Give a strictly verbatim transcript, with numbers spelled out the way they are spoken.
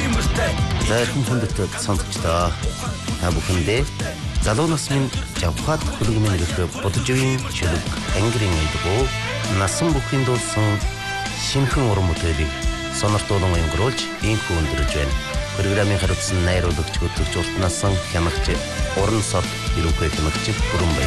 Зайхан хүндэт сонсогчдоо та бүхэндээ залуу насны жавхат хөлгөмөн гэх бодож үеийн чөлөг ангирын эдгөө насан бүхэн дуусан шинхэн уран бүтээлийг сонирхолтой өнгөрүүлж инхүү өндөрж байна. Программын хариуцсан найруулагч хөтлөгч уртнасан хянагч уран сод ирүүхэй хянагч бүрэн